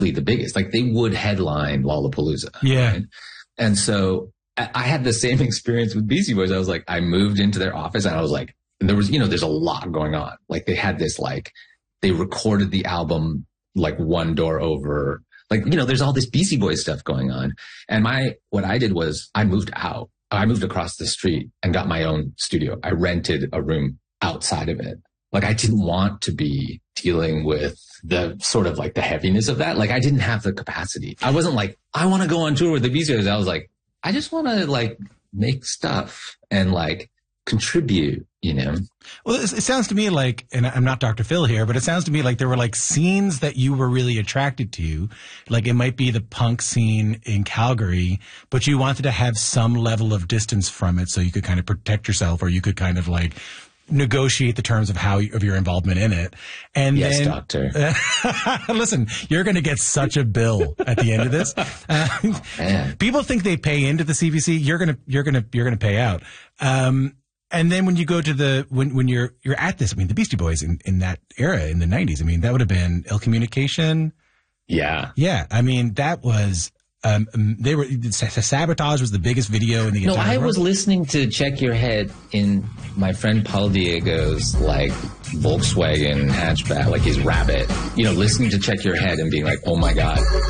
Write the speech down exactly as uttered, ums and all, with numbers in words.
the biggest. Like they would headline Lollapalooza. Yeah. Right? And so I had the same experience with Beastie Boys. I was like, I moved into their office and I was like, and there was, you know, there's a lot going on. Like they had this, like, they recorded the album like one door over. Like, you know, there's all this Beastie Boys stuff going on. And my, what I did was I moved out. I moved across the street and got my own studio. I rented a room outside of it. Like I didn't want to be dealing with the sort of like the heaviness of that. Like I didn't have the capacity. I wasn't like, I want to go on tour with the Beastie Boys. I was like, I just want to like make stuff and like contribute, you know? Well, it, it sounds to me like, and I'm not Doctor Phil here, but it sounds to me like there were like scenes that you were really attracted to. Like it might be the punk scene in Calgary, but you wanted to have some level of distance from it so you could kind of protect yourself, or you could kind of like negotiate the terms of how of your involvement in it. And yes, then, doctor. Uh, listen, you're going to get such a bill at the end of this. Uh, oh, people think they pay into the C B C. You're going to you're going to you're going to pay out. Um, and then when you go to the when when you're you're at this, I mean, the Beastie Boys in in that era in the nineties. I mean, that would have been Ill Communication. Yeah, yeah. I mean, that was. Um, they were Sabotage was the biggest video in the no, entire I world. was listening to Check Your Head in my friend Paul Diego's like Volkswagen hatchback, like his Rabbit, you know, listening to Check Your Head and being like, oh my God,